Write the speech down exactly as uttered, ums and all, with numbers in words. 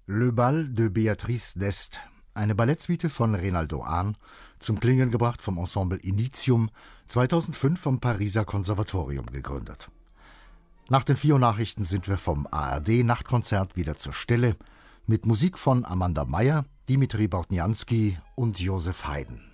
Le Bal de Béatrice d'Este, eine Ballettsuite von Reynaldo Ahn, zum Klingen gebracht vom Ensemble Initium, zweitausendfünf vom Pariser Konservatorium gegründet. Nach den vier Uhr Nachrichten sind wir vom A R D-Nachtkonzert wieder zur Stelle, mit Musik von Amanda Meyer, Dimitri Bortnianski und Joseph Haydn.